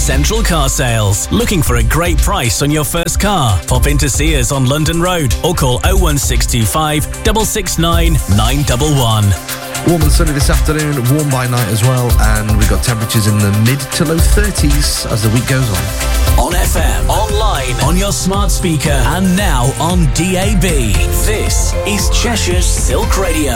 Central Car Sales. Looking for a great price on your first car? Pop in to see us on London Road or call 01625 669 911. Warm and sunny this afternoon, warm by night as well, and we've got temperatures in the mid to low 30s as the week goes on. On FM, online, on your smart speaker, and now on DAB. This is Cheshire's Silk Radio.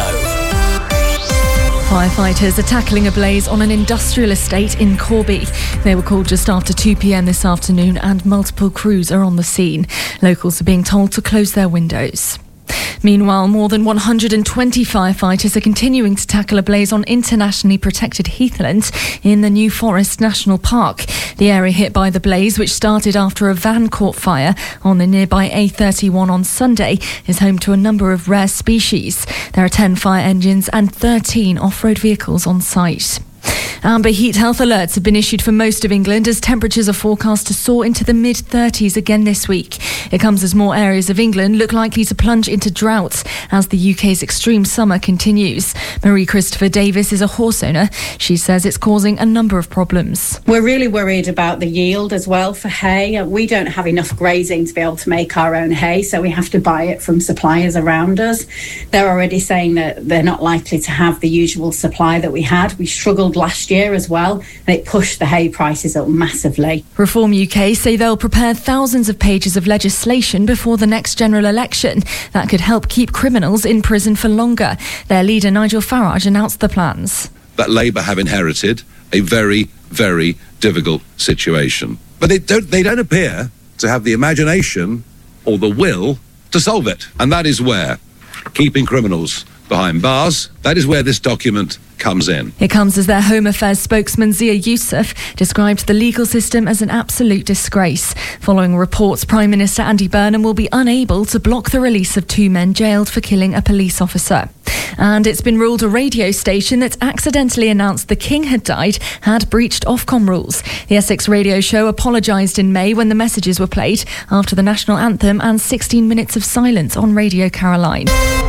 Firefighters are tackling a blaze on an industrial estate in Corby. They were called just after 2 p.m. this afternoon and multiple crews are on the scene. Locals are being told to close their windows. Meanwhile, more than 120 firefighters are continuing to tackle a blaze on internationally protected heathland in the New Forest National Park. The area hit by the blaze, which started after a van caught fire on the nearby A31 on Sunday, is home to a number of rare species. There are 10 fire engines and 13 off-road vehicles on site. Amber heat health alerts have been issued for most of England as temperatures are forecast to soar into the mid-30s again this week. It comes as more areas of England look likely to plunge into droughts as the UK's extreme summer continues. Marie Christopher Davis is a horse owner. She says it's causing a number of problems. We're really worried about the yield as well for hay. We don't have enough grazing to be able to make our own hay, so we have to buy it from suppliers around us. They're already saying that they're not likely to have the usual supply that we had. We struggled last year as well, and it pushed the hay prices up massively. Reform UK say they'll prepare thousands of pages of legislation before the next general election that could help keep criminals in prison for longer. Their leader Nigel Farage announced the plans. That Labour have inherited a very, very difficult situation. But they don't appear to have the imagination or the will to solve it. And that is where keeping criminals behind bars, that is where this document comes in. It comes as their Home Affairs spokesman Zia Youssef described the legal system as an absolute disgrace. Following reports, Prime Minister Andy Burnham will be unable to block the release of 2 men jailed for killing a police officer. And it's been ruled a radio station that accidentally announced the King had died had breached Ofcom rules. The Essex radio show apologised in May when the messages were played after the national anthem and 16 minutes of silence on Radio Caroline.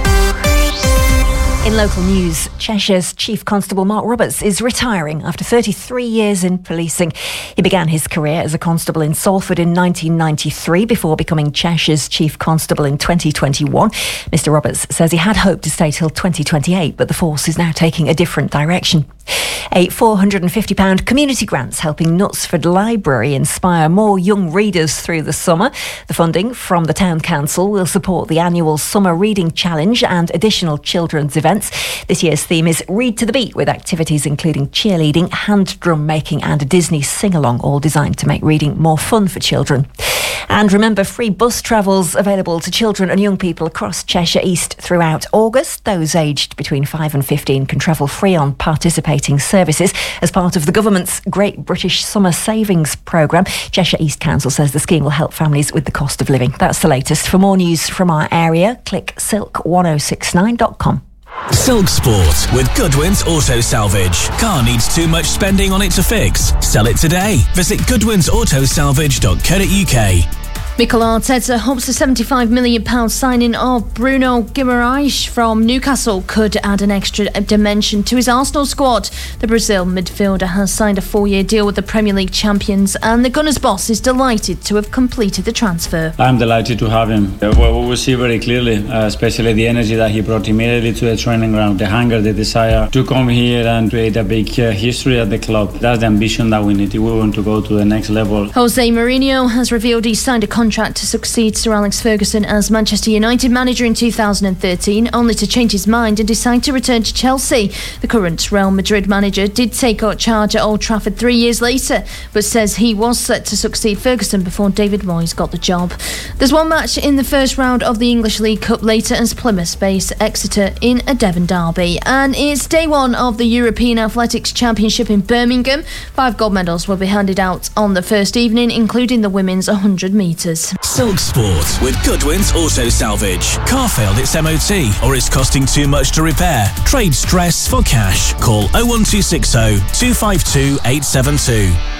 In local news, Cheshire's Chief Constable Mark Roberts is retiring after 33 years in policing. He began his career as a constable in Salford in 1993 before becoming Cheshire's Chief Constable in 2021. Mr Roberts says he had hoped to stay till 2028, but the force is now taking a different direction. A £450 community grant helping Knutsford Library inspire more young readers through the summer. The funding from the Town Council will support the annual Summer Reading Challenge and additional children's events. This year's theme is Read to the Beat, with activities including cheerleading, hand drum making and a Disney sing-along, all designed to make reading more fun for children. And remember, free bus travels available to children and young people across Cheshire East throughout August. Those aged between 5 and 15 can travel free on participating services as part of the government's Great British Summer Savings Programme. Cheshire East Council says the scheme will help families with the cost of living. That's the latest. For more news from our area, click silk1069.com. Silk Sport with Goodwin's Auto Salvage. Car needs too much spending on it to fix? Sell it today. Visit goodwinsautosalvage.co.uk. Mikel Arteta hopes the £75 million signing of Bruno Guimaraes from Newcastle could add an extra dimension to his Arsenal squad. The Brazil midfielder has signed a 4-year deal with the Premier League champions, and the Gunners boss is delighted to have completed the transfer. I'm delighted to have him. Well, we see very clearly, especially the energy that he brought immediately to the training ground, the hunger, the desire to come here and create a big history at the club. That's the ambition that we need. We want to go to the next level. Jose Mourinho has revealed he signed a contract to succeed Sir Alex Ferguson as Manchester United manager in 2013, only to change his mind and decide to return to Chelsea. The current Real Madrid manager did take out charge at Old Trafford 3 years later, but says he was set to succeed Ferguson before David Moyes got the job. There's one match in the first round of the English League Cup later as Plymouth face Exeter in a Devon derby. And it's day one of the European Athletics Championship in Birmingham. 5 gold medals will be handed out on the first evening, including the women's 100 metres. Silk Sport with Goodwin's Auto Salvage. Car failed its MOT or is costing too much to repair? Trade stress for cash. Call 01260 252 872.